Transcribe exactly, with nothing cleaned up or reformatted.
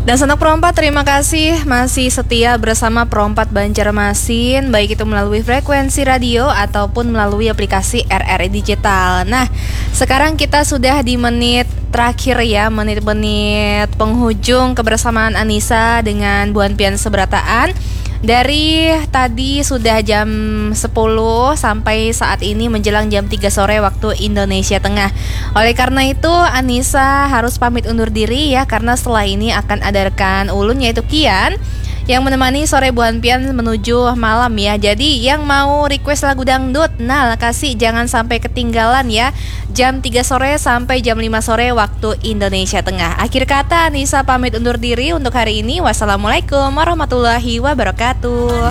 Dan Sanak Perompat, terima kasih masih setia bersama Perompat Banjarmasin, baik itu melalui frekuensi radio ataupun melalui aplikasi R R I Digital. Nah, sekarang kita sudah di menit terakhir ya, menit-menit penghujung kebersamaan Anissa dengan Bu Hanpian Seberataan. Dari tadi sudah jam sepuluh sampai saat ini menjelang jam tiga sore waktu Indonesia Tengah. Oleh karena itu Anissa harus pamit undur diri ya, karena setelah ini akan ada rekan ulun yaitu Kian yang menemani sore Bu Hanpian menuju malam ya. Jadi yang mau request lagu dangdut, nah kasih jangan sampai ketinggalan ya. Jam tiga sore sampai jam lima sore waktu Indonesia Tengah. Akhir kata Anissa pamit undur diri untuk hari ini. Wassalamualaikum warahmatullahi wabarakatuh.